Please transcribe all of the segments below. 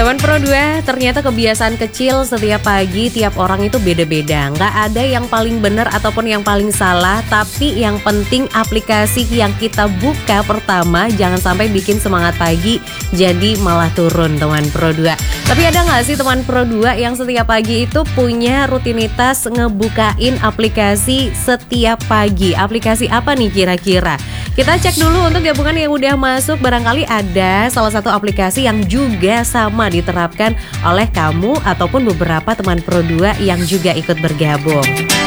Teman Pro 2, ternyata kebiasaan kecil setiap pagi tiap orang itu beda-beda. Nggak ada yang paling benar ataupun yang paling salah, tapi yang penting aplikasi yang kita buka pertama jangan sampai bikin semangat pagi jadi malah turun teman Pro 2. Tapi ada nggak sih teman Pro 2 yang setiap pagi itu punya rutinitas ngebukain aplikasi setiap pagi? Aplikasi apa nih kira-kira? Kita cek dulu untuk gabungan yang udah masuk. Barangkali ada salah satu aplikasi yang juga sama diterapkan oleh kamu ataupun beberapa teman Pro 2 yang juga ikut bergabung.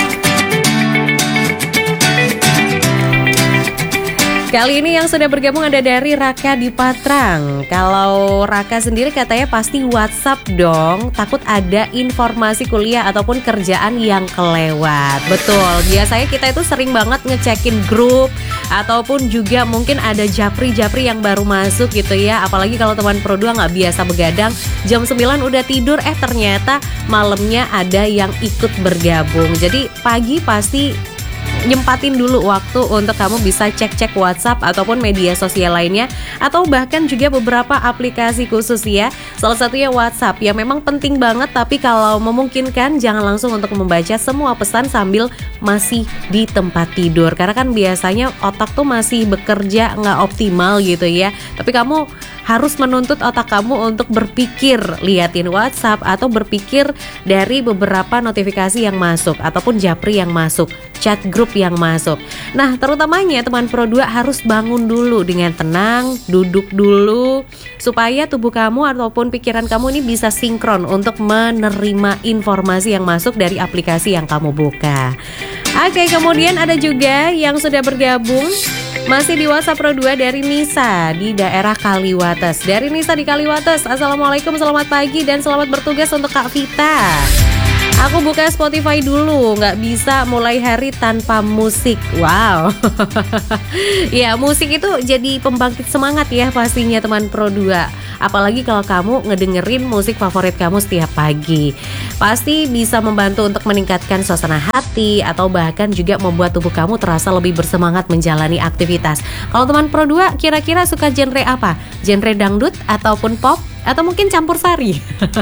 Kali ini yang sudah bergabung ada dari Raka di Patrang. Kalau Raka sendiri katanya pasti WhatsApp dong, takut ada informasi kuliah ataupun kerjaan yang kelewat. Betul, biasanya kita itu sering banget ngecekin grup ataupun juga mungkin ada japri-japri yang baru masuk gitu ya. Apalagi kalau teman Pro 2 nggak biasa begadang, jam 9 udah tidur, ternyata malamnya ada yang ikut bergabung. Jadi pagi pasti nyempatin dulu waktu untuk kamu bisa cek-cek WhatsApp ataupun media sosial lainnya, atau bahkan juga beberapa aplikasi khusus ya. Salah satunya WhatsApp yang memang penting banget, tapi kalau memungkinkan jangan langsung untuk membaca semua pesan sambil masih di tempat tidur, karena kan biasanya otak tuh masih bekerja nggak optimal gitu ya. Tapi kamu harus menuntut otak kamu untuk berpikir, liatin WhatsApp atau berpikir dari beberapa notifikasi yang masuk ataupun japri yang masuk, chat grup yang masuk. Nah, terutamanya teman Pro 2 harus bangun dulu dengan tenang, duduk dulu supaya tubuh kamu ataupun pikiran kamu ini bisa sinkron untuk menerima informasi yang masuk dari aplikasi yang kamu buka. Oke, kemudian ada juga yang sudah bergabung masih di WhatsApp Pro 2 dari Nisa di daerah Kaliwates. Dari Nisa di Kaliwates, Assalamualaikum, selamat pagi dan selamat bertugas untuk Kak Vita. Aku buka Spotify dulu, nggak bisa mulai hari tanpa musik. Wow. Ya, musik itu jadi pembangkit semangat ya pastinya teman Pro 2. Apalagi kalau kamu ngedengerin musik favorit kamu setiap pagi. Pasti bisa membantu untuk meningkatkan suasana hati atau bahkan juga membuat tubuh kamu terasa lebih bersemangat menjalani aktivitas. Kalau teman Pro 2 kira-kira suka genre apa? Genre dangdut ataupun pop? Atau mungkin campur sari?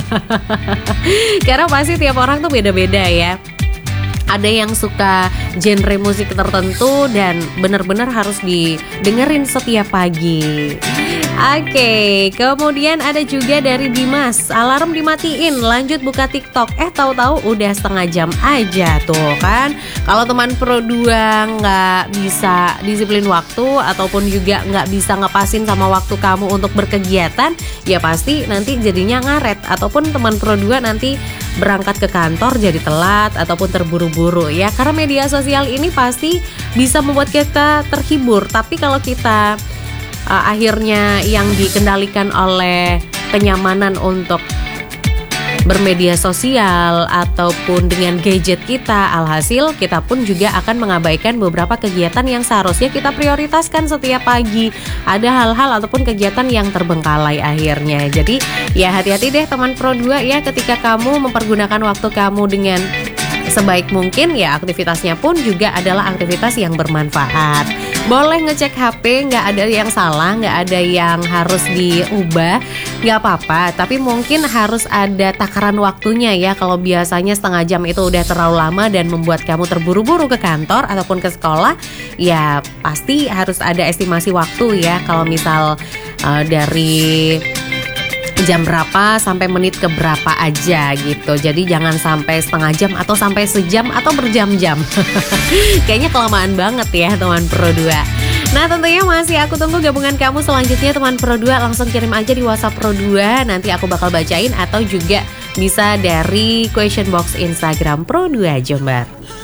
Karena pasti tiap orang tuh beda-beda ya. Ada yang suka genre musik tertentu dan benar-benar harus didengerin setiap pagi. Oke, kemudian ada juga dari Dimas, alarm dimatiin, lanjut buka TikTok. Tahu-tahu udah setengah jam aja tuh kan. Kalau teman Pro 2 nggak bisa disiplin waktu ataupun juga nggak bisa ngepasin sama waktu kamu untuk berkegiatan, ya pasti nanti jadinya ngaret. Ataupun teman Pro 2 nanti berangkat ke kantor jadi telat ataupun terburu-buru ya. Karena media sosial ini pasti bisa membuat kita terhibur, tapi kalau kita akhirnya yang dikendalikan oleh kenyamanan untuk bermedia sosial ataupun dengan gadget kita, alhasil kita pun juga akan mengabaikan beberapa kegiatan yang seharusnya kita prioritaskan setiap pagi. Ada hal-hal ataupun kegiatan yang terbengkalai akhirnya. Jadi ya hati-hati deh teman Pro 2 ya, ketika kamu mempergunakan waktu kamu dengan sebaik mungkin ya, aktivitasnya pun juga adalah aktivitas yang bermanfaat. Boleh ngecek HP, nggak ada yang salah, nggak ada yang harus diubah, nggak apa-apa. Tapi mungkin harus ada takaran waktunya ya. Kalau biasanya setengah jam itu udah terlalu lama dan membuat kamu terburu-buru ke kantor ataupun ke sekolah, ya pasti harus ada estimasi waktu ya. Kalau misal dari jam berapa sampai menit ke berapa aja gitu. Jadi jangan sampai setengah jam atau sampai sejam atau berjam-jam. Kayaknya kelamaan banget ya teman Pro 2. Nah, tentunya masih aku tunggu gabungan kamu selanjutnya teman Pro 2. Langsung kirim aja di WhatsApp Pro 2. Nanti aku bakal bacain, atau juga bisa dari question box Instagram Pro 2 Jember.